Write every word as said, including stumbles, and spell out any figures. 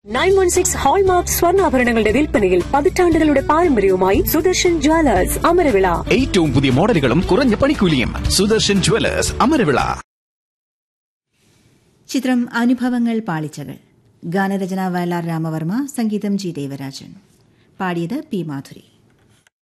Nine one six hallmark സ്വർണ്ണാഭരണങ്ങളുടെ വിൽപ്പനയിൽ പതിറ്റാണ്ടുകളുടെ പാരമ്പര്യവുമായി സുദർശൻ ജ്വല്ലേഴ്സ് അമരവിള. ഏറ്റവും പുതിയ മോഡലുകളും കുറഞ്ഞ പണിക്കൂലിയും. സുദർശൻ ജ്വല്ലേഴ്സ് അമരവിള. ചിത്രം അനുഭവങ്ങൾ പാളിച്ചകൾ. ഗാനരചന വയലാർ രാമവർമ്മ, സംഗീതം ജി ദേവരാജൻ. പാടിയത് പി മാധുരി.